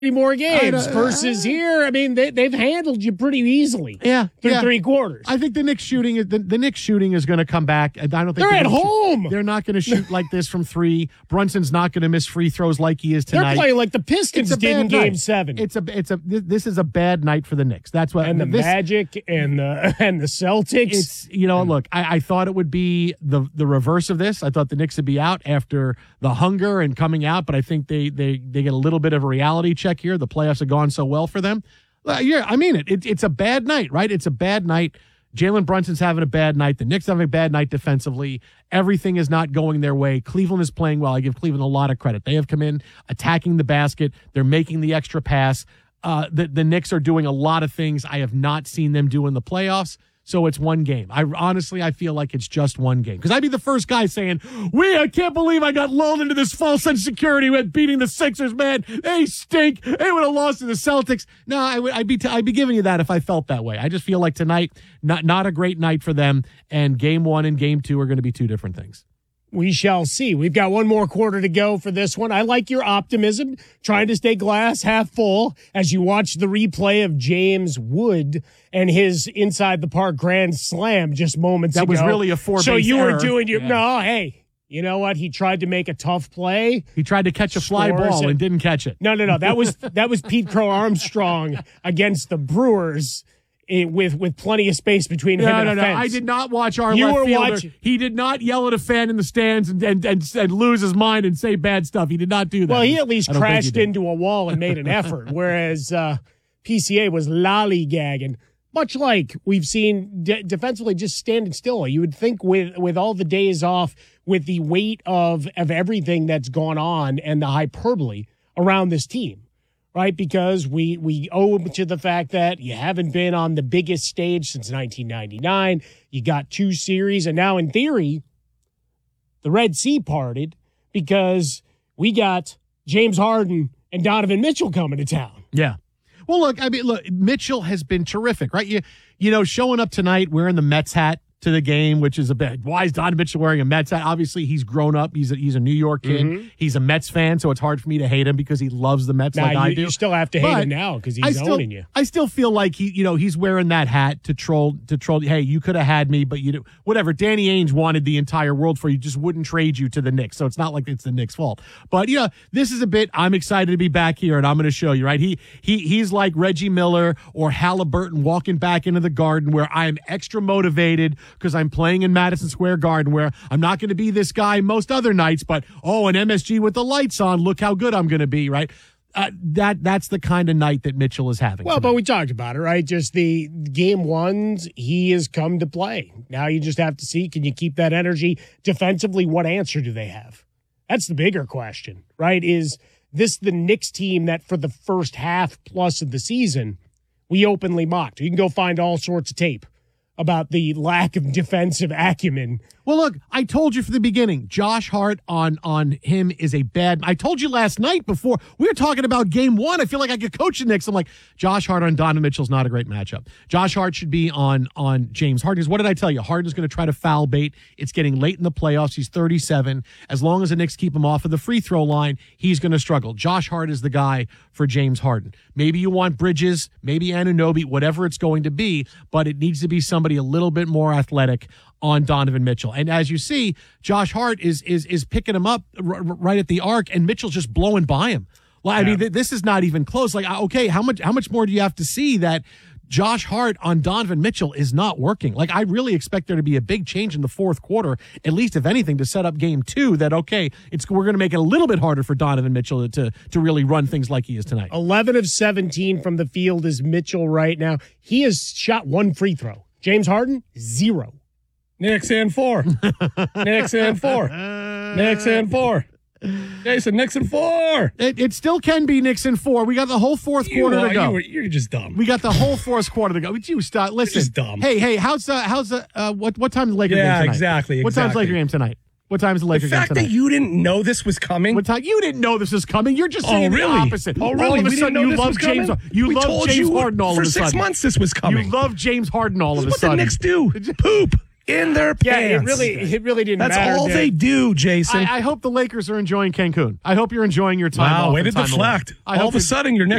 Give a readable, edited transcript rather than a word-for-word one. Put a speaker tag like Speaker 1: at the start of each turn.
Speaker 1: more games versus here. I mean, they've handled you pretty easily. Through 3 quarters.
Speaker 2: I think the Knicks shooting is going to come back. I don't think
Speaker 1: they're at home.
Speaker 2: They're not going to shoot like this from 3. Brunson's not going to miss free throws like he is tonight.
Speaker 1: They're playing like the Pistons did in Game 7.
Speaker 2: This is a bad night for the Knicks. That's what.
Speaker 1: And the Magic and the Celtics.
Speaker 2: It's look. I thought it would be the reverse of this. I thought the Knicks would be out after the hunger and coming out, but I think they get a little bit of a reality check here. The playoffs have gone so well for them. I mean it. It's a bad night, right? It's a bad night. Jalen Brunson's having a bad night. The Knicks having a bad night defensively. Everything is not going their way. Cleveland is playing well. I give Cleveland a lot of credit. They have come in attacking the basket. They're making the extra pass. The Knicks are doing a lot of things I have not seen them do in the playoffs. So it's one game. I feel like it's just one game. Because I'd be the first guy saying, I can't believe I got lulled into this false sense of security with beating the Sixers, man. They stink. They would have lost to the Celtics. No, I'd be giving you that if I felt that way. I just feel like tonight, not a great night for them. And Game 1 and Game 2 are going to be 2 different things.
Speaker 1: We shall see. We've got one more quarter to go for this one. I like your optimism, trying to stay glass half full as you watch the replay of James Wood and his inside the park grand slam just moments ago.
Speaker 2: That was really a 4-base
Speaker 1: So you
Speaker 2: error.
Speaker 1: were doing your no. Hey, you know what? He tried to make a tough play.
Speaker 2: He tried to catch a fly ball and didn't catch it.
Speaker 1: No. That was Pete Crow Armstrong against the Brewers. With plenty of space between him and a fence.
Speaker 2: I did not watch our left fielder. He did not yell at a fan in the stands and lose his mind and say bad stuff. He did not do that.
Speaker 1: Well, he at least crashed into a wall and made an effort, whereas PCA was lollygagging. Much like we've seen defensively just standing still. You would think with all the days off, with the weight of everything that's gone on and the hyperbole around this team, right? Because we owe it to the fact that you haven't been on the biggest stage since 1999. You got 2 series, and now in theory, the Red Sea parted because we got James Harden and Donovan Mitchell coming to town.
Speaker 2: Yeah. Well, look, Mitchell has been terrific, right? Showing up tonight wearing the Mets hat to the game, which is a bit. Why is Donovan Mitchell wearing a Mets hat? Obviously, he's grown up. He's a New York kid. Mm-hmm. He's a Mets fan, so it's hard for me to hate him because he loves the Mets I do.
Speaker 1: You still have to hate him now because he's owning you.
Speaker 2: I still feel like he's wearing that hat to troll. Hey, you could have had me, but whatever. Danny Ainge wanted the entire world for you, just wouldn't trade you to the Knicks. So it's not like it's the Knicks' fault. But this is a bit. I'm excited to be back here, and I'm going to show you. Right? He's like Reggie Miller or Halliburton walking back into the Garden, where I am extra motivated because I'm playing in Madison Square Garden, where I'm not going to be this guy most other nights, but an MSG with the lights on, look how good I'm going to be, right? That's the kind of night that Mitchell is having.
Speaker 1: Well, but we talked about it, right? Just the Game 1s, he has come to play. Now you just have to see, can you keep that energy defensively? What answer do they have? That's the bigger question, right? Is this the Knicks team that for the first half plus of the season, we openly mocked? You can go find all sorts of tape about the lack of defensive acumen.
Speaker 2: Well, look, I told you from the beginning, Josh Hart on him is a bad. I told you last night before we were talking about Game 1. I feel like I could coach the Knicks. I'm like, Josh Hart on Donovan Mitchell's not a great matchup. Josh Hart should be on James Harden. Because what did I tell you? Harden's going to try to foul bait. It's getting late in the playoffs. He's 37. As long as the Knicks keep him off of the free throw line, he's going to struggle. Josh Hart is the guy for James Harden. Maybe you want Bridges, maybe Anunoby, whatever it's going to be, but it needs to be somebody a little bit more athletic on Donovan Mitchell. And as you see, Josh Hart is picking him up right at the arc, and Mitchell's just blowing by him. Well, I mean, this is not even close. Like, okay, how much more do you have to see that Josh Hart on Donovan Mitchell is not working? Like, I really expect there to be a big change in the fourth quarter, at least if anything, to set up Game 2. That we're going to make it a little bit harder for Donovan Mitchell to really run things like he is tonight.
Speaker 1: 11 of 17 from the field is Mitchell right now. He has shot 1 free throw. James Harden, 0.
Speaker 3: Knicks and 4. Knicks and 4. Knicks and 4. Jason, Knicks and 4.
Speaker 2: It still can be Knicks and 4. We got the whole fourth quarter to go.
Speaker 3: You're just dumb.
Speaker 2: We got the whole fourth quarter to go. Would you stop? Listen.
Speaker 3: You're just dumb.
Speaker 2: Hey, how's what time is the Laker game tonight?
Speaker 3: Yeah, exactly.
Speaker 2: What time is the Laker game tonight? What time is the Laker game tonight?
Speaker 3: The fact that you didn't know this was coming.
Speaker 2: What time? You didn't know this was coming. You're just saying the opposite.
Speaker 3: Oh, really?
Speaker 2: All of a
Speaker 3: We
Speaker 2: sudden,
Speaker 3: didn't know
Speaker 2: you
Speaker 3: this
Speaker 2: love
Speaker 3: was
Speaker 2: James.
Speaker 3: coming?
Speaker 2: You love James Harden all of a
Speaker 3: For
Speaker 2: sudden.
Speaker 3: 6 months, this was coming.
Speaker 2: You love James Harden all of a
Speaker 3: What
Speaker 2: sudden.
Speaker 3: the Knicks do? Poop in their
Speaker 1: Yeah,
Speaker 3: pants.
Speaker 1: it really didn't
Speaker 3: That's
Speaker 1: matter.
Speaker 3: all they do, Jason.
Speaker 2: I hope the Lakers are enjoying Cancun. I hope you're enjoying your time off.
Speaker 3: Wow, way
Speaker 2: and
Speaker 3: to
Speaker 2: time away.
Speaker 3: deflect.
Speaker 2: I
Speaker 3: All
Speaker 2: hope
Speaker 3: of a
Speaker 2: you're-
Speaker 3: sudden, your